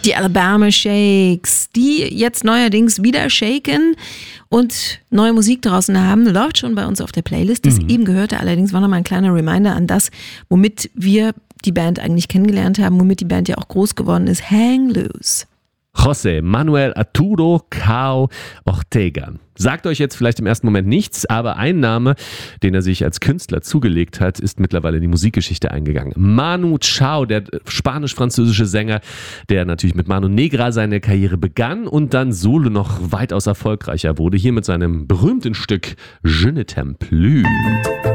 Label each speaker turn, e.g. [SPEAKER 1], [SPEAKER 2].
[SPEAKER 1] Die Alabama Shakes, die jetzt neuerdings wieder shaken und neue Musik draußen haben, läuft schon bei uns auf der Playlist. Das eben gehörte allerdings, war nochmal ein kleiner Reminder an das, womit wir die Band eigentlich kennengelernt haben, womit die Band ja auch groß geworden ist. Hang Loose.
[SPEAKER 2] José Manuel Arturo Cao Ortega. Sagt euch jetzt vielleicht im ersten Moment nichts, aber ein Name, den er sich als Künstler zugelegt hat, ist mittlerweile in die Musikgeschichte eingegangen. Manu Chao, der spanisch-französische Sänger, der natürlich mit Mano Negra seine Karriere begann und dann solo noch weitaus erfolgreicher wurde. Hier mit seinem berühmten Stück Je ne t'aime plus.